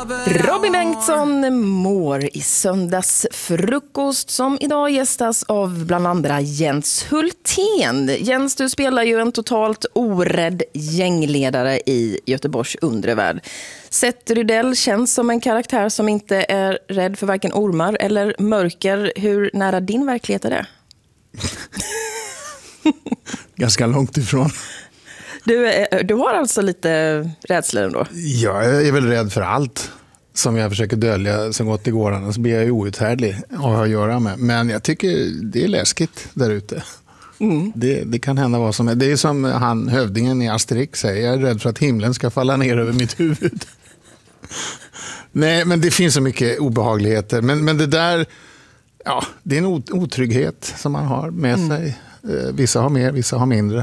Robin Bengtsson mår i söndagsfrukost som idag gästas av bland andra Jens Hultén. Jens, du spelar ju en totalt orädd gängledare i Göteborgs undre värld. Seth Rydell känns som en karaktär som inte är rädd för varken ormar eller mörker. Hur nära din verklighet är det? Ganska långt ifrån. Du har alltså lite rädslor ändå? Jag är väl rädd för allt som jag försöker dölja så gott det går, annars blir jag ju outhärdlig att ha att göra med. Men jag tycker det är läskigt där ute. Mm. Det kan hända vad som helst. Det är som han, hövdingen i Asterix säger, jag är rädd för att himlen ska falla ner över mitt huvud. Nej, men det finns så mycket obehagligheter. Men det där, ja, det är en otrygghet som man har med sig. Vissa har mer, vissa har mindre.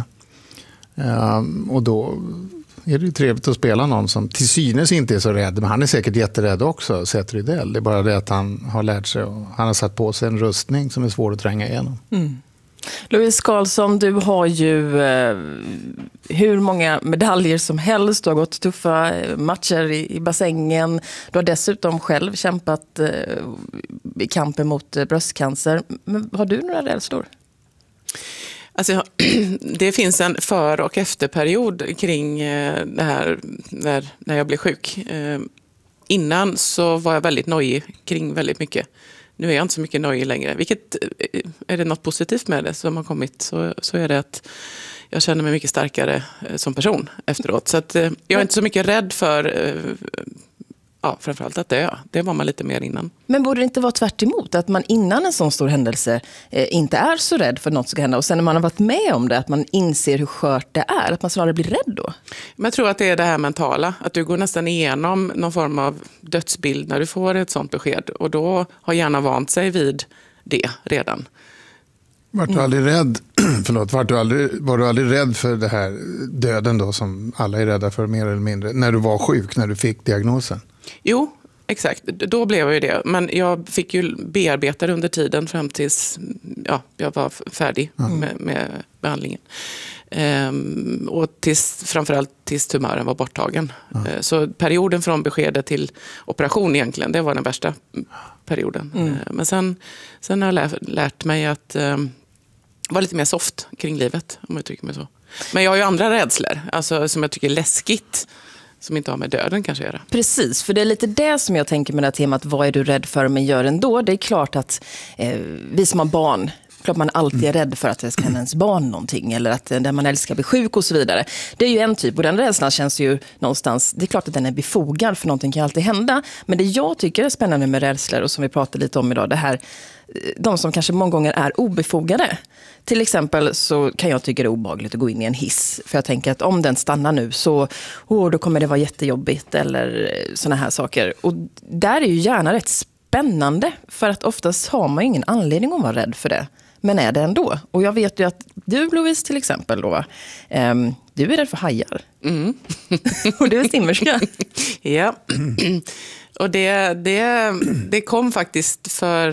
Och då är det ju trevligt att spela någon som till synes inte är så rädd, men han är säkert jätterädd också, Seth Rydell. Det är bara det att han har lärt sig och han har satt på sig en rustning som är svår att tränga igenom. Louise Karlsson, du har ju hur många medaljer som helst. Du har gått tuffa matcher i bassängen. Du har dessutom själv kämpat i kampen mot bröstcancer. Men har du några rädslor? Alltså, det finns en för- och efterperiod kring det här när jag blev sjuk. Innan så var jag väldigt nojig kring väldigt mycket. Nu är jag inte så mycket nojig längre. Vilket är det något positivt med det som har kommit, så är det att jag känner mig mycket starkare som person efteråt. Så att jag är inte så mycket rädd för framförallt att dö. Det var man lite mer innan. Men borde det inte vara tvärt emot? Att man innan en sån stor händelse inte är så rädd för något som ska hända. Och sen när man har varit med om det, att man inser hur skört det är. Att man snarare blir rädd då? Men jag tror att det är det här mentala. Att du går nästan igenom någon form av dödsbild när du får ett sånt besked. Och då har hjärnan vant sig vid det redan. Var du aldrig rädd? Var du aldrig rädd för det här döden då, som alla är rädda för mer eller mindre, när du var sjuk, när du fick diagnosen? Jo, exakt. Då blev jag ju det. Men jag fick ju bearbeta under tiden fram tills jag var färdig med behandlingen. Och framförallt tills tumören var borttagen. Så perioden från beskedet till operation egentligen, det var den värsta perioden. Men sen har jag lärt mig att vara lite mer soft kring livet, om jag tycker mig så. Men jag har ju andra rädslor, alltså, som jag tycker är läskigt, som inte har med döden kanske göra. Precis, för det är lite det som jag tänker med det här temat. Vad är du rädd för men gör ändå? Det är klart att vi som har barn, klart man alltid är rädd för att det ska hända ens barn någonting, eller att där man älskar bli sjuk och så vidare. Det är ju en typ, och den rädslan känns ju någonstans, det är klart att den är befogad, för någonting kan alltid hända. Men det jag tycker är spännande med rädslor, och som vi pratar lite om idag, det här, de som kanske många gånger är obefogade. Till exempel så kan jag tycka det är obehagligt att gå in i en hiss. För jag tänker att om den stannar nu så då kommer det vara jättejobbigt, eller såna här saker. Och där är ju gärna rätt spännande, för att oftast har man ju ingen anledning att vara rädd för det. Men är det ändå? Och jag vet ju att du, Louise, till exempel då, du är rädd för hajar. Och du är simmerska. Ja. Och det kom faktiskt för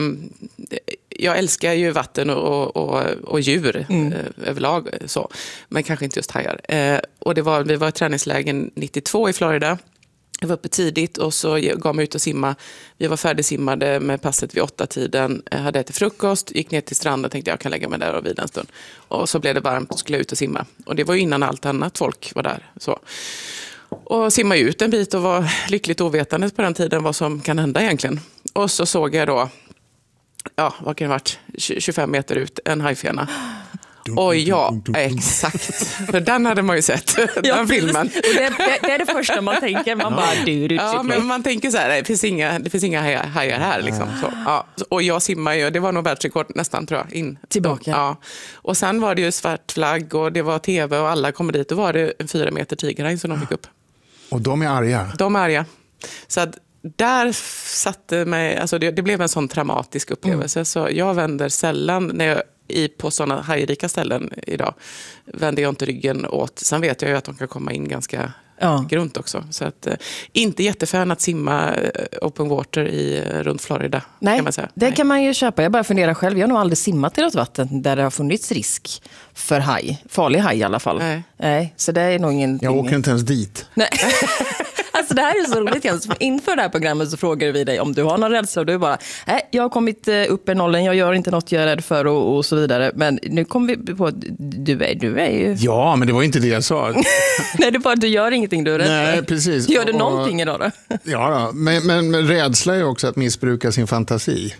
jag älskar ju vatten och djur överlag, så, men kanske inte just hajar. Och vi var i träningslägen 92 i Florida. Jag var uppe tidigt och så gav mig ut och simma. Vi var färdigsimmade med passet vid 8-tiden. Hade ätit frukost, gick ner till stranden och tänkte jag kan lägga mig där och vila en stund. Och så blev det varmt och skulle ut och simma. Och det var ju innan allt annat folk var där. Så. Och simma ut en bit och var lyckligt ovetande på den tiden vad som kan hända egentligen. Och så såg jag då, vad kan det ha varit, 25 meter ut, en hajfena. Och exakt. För den hade man ju sett, den filmen. Och det är det första man tänker. Man bara... men man tänker så här, det finns inga hajar här. Liksom. Så, ja. Och jag simmar ju, det var nog världsrekord nästan, tror jag. Tillbaka. Ja. Och sen var det ju svart flagg och det var tv och alla kom dit. Då var det en 4 meter tigerhaj som de fick upp. Och de är arga? De är arga. Så att där satte mig, alltså det blev en sån traumatisk upplevelse. Så jag vänder sällan när jag på sådana hajrika ställen idag, vänder jag inte ryggen åt. Sen vet jag ju att de kan komma in ganska grunt också. Så att inte jättefän att simma open water runt Florida. Nej, kan man säga. Det kan man ju köpa. Jag bara funderar själv. Jag har nog aldrig simmat i något vatten där det har funnits risk för farlig haj i alla fall. Nej, så det är nog ingenting. Jag åker inte ens dit. Nej. Alltså det här är så roligt. Inför det här programmet så frågar vi dig om du har någon rädsla och du bara, nej, jag har kommit upp i nollen, jag gör inte något jag är rädd för och så vidare. Men nu kom vi på att du är ju... Ja, men det var inte det jag sa. Nej, det är bara att du gör ingenting du är rädd för. Nej, precis. Gör du någonting idag då? Ja, men rädsla är också att missbruka sin fantasi.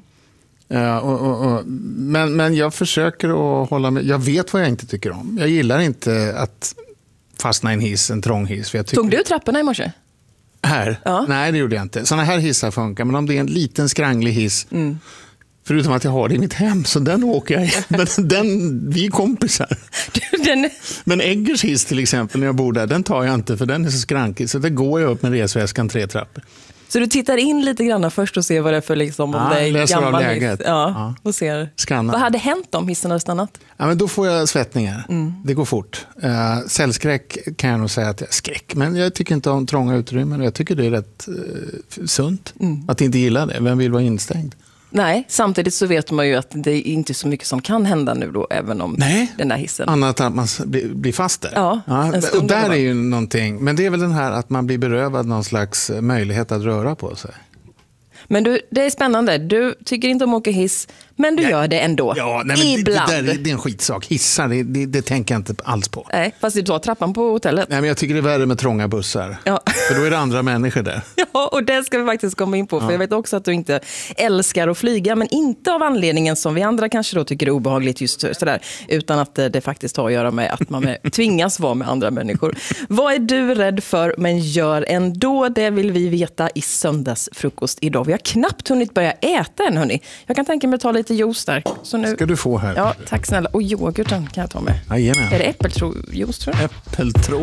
Men jag försöker att hålla med. Jag vet vad jag inte tycker om. Jag gillar inte att fastna i en trång hiss. För jag tycker... Tog du trapporna i morse? Här? Ja. Nej, det gjorde jag inte. Såna här hissar funkar, men om det är en liten skranglig hiss, förutom att jag har det i mitt hem, så den åker jag men vi är kompisar. Men Eggers hiss till exempel, när jag bor där, den tar jag inte för den är så skrankig. Så det går jag upp med resväskan 3 trappor. Så du tittar in lite grann först och ser vad det är för liksom, om det är gammal hiss. Ja, och ser. Skanna. Vad hade hänt om hissen hade stannat? Ja, men då får jag svettningar. Det går fort. Cellskräck kan jag nog säga att jag skräck. Men jag tycker inte om trånga utrymmen. Jag tycker det är rätt sunt att inte gilla det. Vem vill vara instängd? Nej, samtidigt så vet man ju att det är inte så mycket som kan hända nu då, även om den där hissen. Annat att man blir fast där. Ja, och där är ju någonting. Men det är väl den här att man blir berövad någon slags möjlighet att röra på sig. Men det är spännande. Du tycker inte om att åka hiss, men du gör det ändå. Ja, nej, men ibland. Det är en skitsak. Hissar, det tänker jag inte alls på. Nej, fast du tar trappan på hotellet. Nej, men jag tycker det är värre med trånga bussar. Ja. För då är det andra människor där. Ja, och det ska vi faktiskt komma in på. För jag vet också att du inte älskar att flyga, men inte av anledningen som vi andra kanske då tycker är obehagligt just sådär. Utan att det faktiskt har att göra med att man tvingas vara med andra människor. Vad är du rädd för men gör ändå? Det vill vi veta i söndagsfrukost idag. Vi har knappt hunnit börja äta än, hörni. Jag kan tänka mig att ta lite juice där. Så nu... Ska du få här. Ja, tack snälla. Och yoghurten kan jag ta med. Jajamän. Är det äppeljuice, tror du? Äppeltråd.